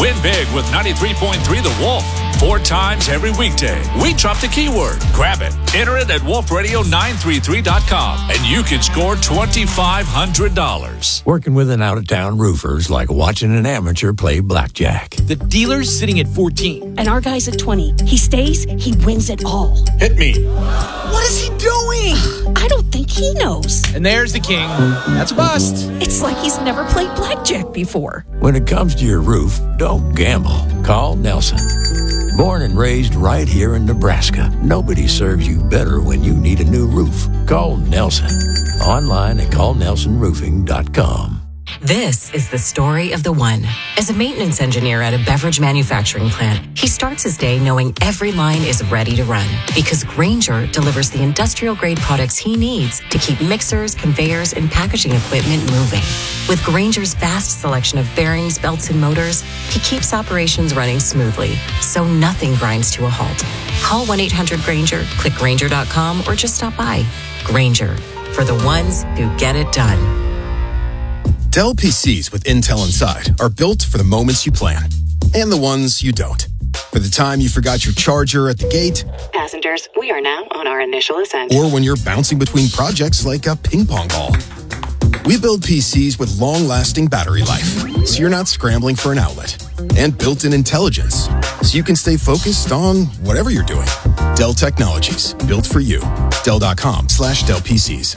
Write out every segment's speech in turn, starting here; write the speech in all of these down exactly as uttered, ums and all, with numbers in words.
Win big with ninety-three point three The Wolf. Four times every weekday. We dropped a keyword. Grab it. Enter it at wolf radio nine three three dot com and you can score twenty-five hundred dollars. Working with an out-of-town roofer is like watching an amateur play blackjack. The dealer's sitting at fourteen. And our guy's at twenty. He stays, he wins it all. Hit me. What is he doing? I don't think he knows. And there's the king. That's a bust. It's like he's never played blackjack before. When it comes to your roof, don't gamble. Call Nelson. Born and raised right here in Nebraska, nobody serves you better when you need a new roof. Call Nelson. Online at call nelson roofing dot com. This is the story of the one. As a maintenance engineer at a beverage manufacturing plant, he starts his day knowing every line is ready to run because Grainger delivers the industrial-grade products he needs to keep mixers, conveyors, and packaging equipment moving. With Grainger's vast selection of bearings, belts, and motors, he keeps operations running smoothly, so nothing grinds to a halt. Call one eight hundred Grainger, click Grainger dot com, or just stop by. Grainger, for the ones who get it done. Dell P Cs with Intel inside are built for the moments you plan and the ones you don't. For the time you forgot your charger at the gate. Passengers, we are now on our initial ascent. Or when you're bouncing between projects like a ping pong ball. We build P Cs with long-lasting battery life, so you're not scrambling for an outlet. And built-in intelligence, so you can stay focused on whatever you're doing. Dell Technologies, built for you. Dell.com slash Dell PCs.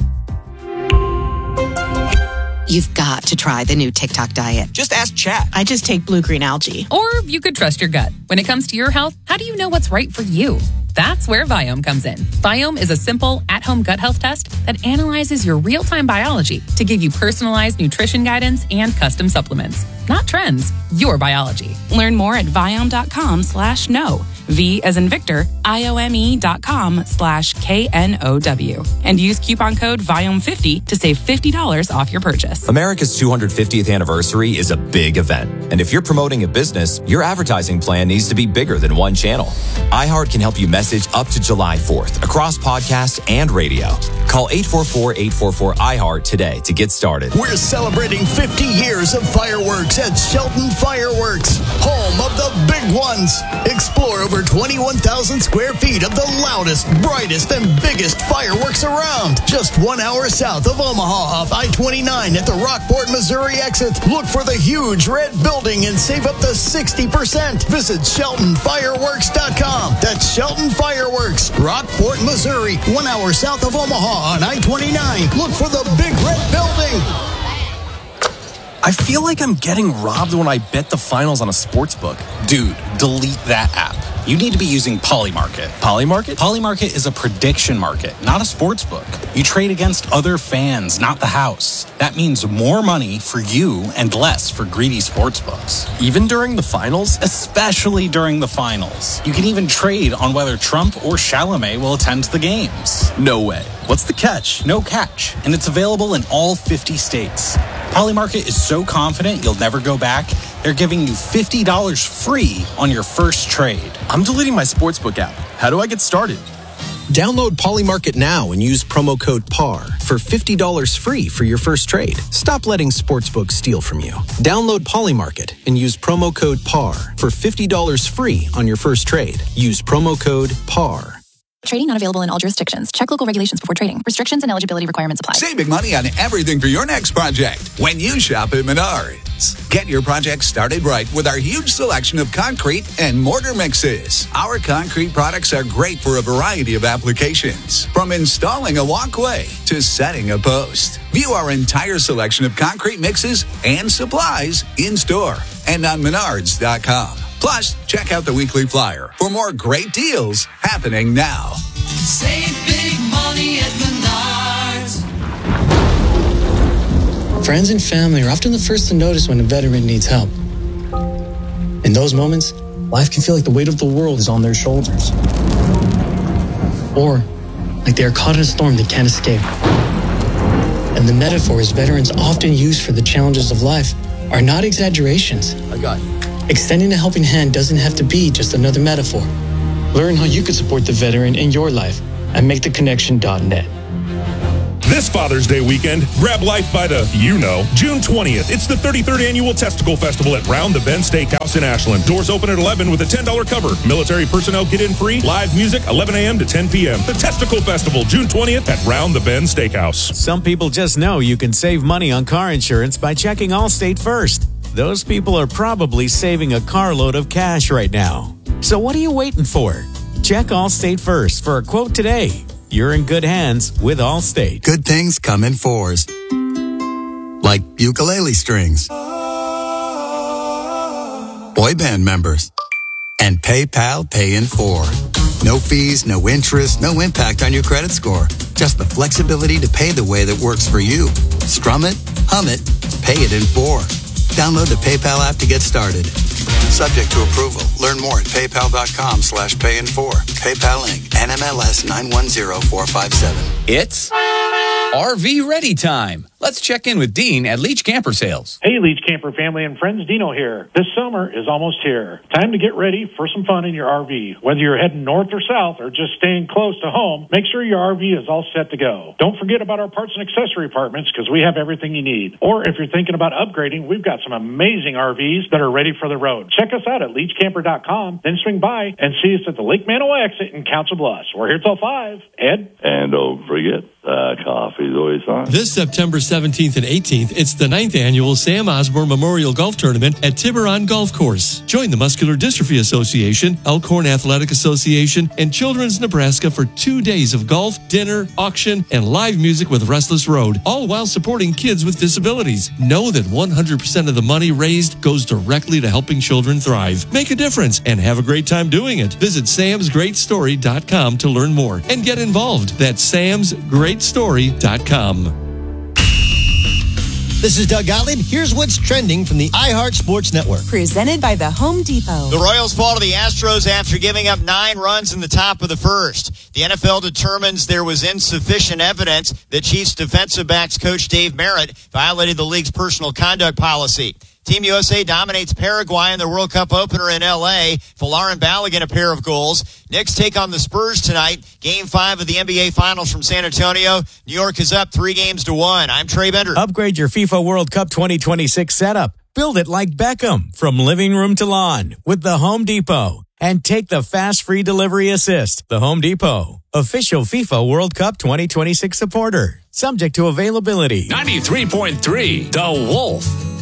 You've got to try the new TikTok diet. Just ask Chat. I just take blue-green algae. Or you could trust your gut. When it comes to your health, how do you know what's right for you? That's where Viome comes in. Viome is a simple, at-home gut health test that analyzes your real-time biology to give you personalized nutrition guidance and custom supplements. Not trends, your biology. Learn more at Viome.com slash no. V as in Victor, I-O-M-E dot com slash K N O W. And use coupon code Viome fifty to save fifty dollars off your purchase. America's two hundred fiftieth anniversary is a big event. And if you're promoting a business, your advertising plan needs to be bigger than one channel. iHeart can help you message up to July fourth across podcast and radio. Call eight four four, eight four four, I heart today to get started. We're celebrating fifty years of fireworks at Shelton Fireworks, home of the big ones. Explore over twenty-one thousand square feet of the loudest, brightest, and biggest fireworks around. Just one hour south of Omaha off I twenty-nine at the Rockport, Missouri exit. Look for the huge red building and save up to sixty percent. Visit Shelton Fireworks dot com. That's Shelton Fireworks, Rockport, Missouri, one hour south of Omaha on I twenty-nine. Look for the big red building. I feel like I'm getting robbed when I bet the finals on a sports book. Dude, delete that app. You need to be using Polymarket. Polymarket? Polymarket is a prediction market, not a sports book. You trade against other fans, not the house. That means more money for you and less for greedy sports books. Even during the finals? Especially during the finals. You can even trade on whether Trump or Chalamet will attend the games. No way. What's the catch? No catch. And it's available in all fifty states. Polymarket is so confident you'll never go back, they're giving you fifty dollars free on your first trade. I'm deleting my sportsbook app. How do I get started? Download Polymarket now and use promo code P A R for fifty dollars free for your first trade. Stop letting sportsbooks steal from you. Download Polymarket and use promo code P A R for fifty dollars free on your first trade. Use promo code P A R. Trading not available in all jurisdictions. Check local regulations before trading. Restrictions and eligibility requirements apply. Saving money on everything for your next project when you shop at Menards. Get your project started right with our huge selection of concrete and mortar mixes. Our concrete products are great for a variety of applications, from installing a walkway to setting a post. View our entire selection of concrete mixes and supplies in store and on menards dot com. Plus, check out the weekly flyer for more great deals happening now. Save big money at Menards. Friends and family are often the first to notice when a veteran needs help. In those moments, life can feel like the weight of the world is on their shoulders. Or like they are caught in a storm they can't escape. And the metaphors veterans often use for the challenges of life are not exaggerations. I got you. Extending a helping hand doesn't have to be just another metaphor. Learn how you can support the veteran in your life at make the connection dot net. This Father's Day weekend, grab life by the, you know, June twentieth. It's the thirty-third Annual Testicle Festival at Round the Bend Steakhouse in Ashland. Doors open at eleven with a ten dollars cover. Military personnel get in free. Live music, eleven a.m. to ten p.m. The Testicle Festival, June twentieth at Round the Bend Steakhouse. Some people just know you can save money on car insurance by checking Allstate first. Those people are probably saving a carload of cash right now. So what are you waiting for? Check Allstate first for a quote today. You're in good hands with Allstate. Good things come in fours. Like ukulele strings, boy band members, and PayPal Pay in four. No fees, no interest, no impact on your credit score. Just the flexibility to pay the way that works for you. Strum it, hum it, pay it in four. Download the PayPal app to get started. Subject to approval. Learn more at paypal.com slash pay in four. PayPal Incorporated. N M L S nine one zero four five seven. It's R V ready time. Let's check in with Dean at Leach Camper Sales. Hey, Leach Camper family and friends, Dino here. This summer is almost here. Time to get ready for some fun in your R V. Whether you're heading north or south or just staying close to home, make sure your R V is all set to go. Don't forget about our parts and accessory departments because we have everything you need. Or if you're thinking about upgrading, we've got some amazing R Vs that are ready for the road. Check us out at leach camper dot com, then swing by and see us at the Lake Manoa exit in Council Bluffs. We're here till five. Ed? And don't forget, uh, coffee's always on. This September seventeenth and eighteenth, it's the ninth annual Sam Osborne Memorial Golf Tournament at Tiburon Golf Course. Join the Muscular Dystrophy Association, Elkhorn Athletic Association, and Children's Nebraska for two days of golf, dinner, auction, and live music with Restless Road, all while supporting kids with disabilities. Know that one hundred percent of the money raised goes directly to helping children thrive. Make a difference and have a great time doing it. Visit sams great story dot com to learn more and get involved. That's sams great story dot com. This is Doug Gottlieb. Here's what's trending from the iHeart Sports Network. Presented by the Home Depot. The Royals fall to the Astros after giving up nine runs in the top of the first. The N F L determines there was insufficient evidence that Chiefs defensive backs coach Dave Merritt violated the league's personal conduct policy. Team U S A dominates Paraguay in the World Cup opener in L A. Fuller and Balogun a pair of goals. Knicks take on the Spurs tonight. Game five of the N B A Finals from San Antonio. New York is up three games to one. I'm Trey Bender. Upgrade your FIFA World Cup twenty twenty-six setup. Build it like Beckham from living room to lawn with the Home Depot. And take the fast free delivery assist. The Home Depot, official FIFA World Cup twenty twenty-six supporter. Subject to availability. ninety-three point three The Wolf.